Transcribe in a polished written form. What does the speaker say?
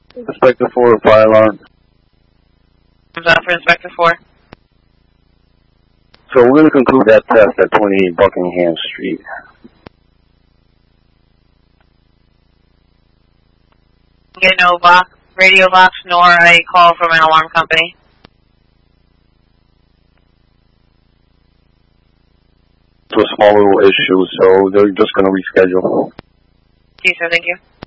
Inspector 4, fire alarm. Comes out for Inspector 4. So we're going to conclude that test at 28 Buckingham Street. Get no box, radio box, nor a call from an alarm company. It's a small little issue, so they're just going to reschedule. Okay, sir, thank you.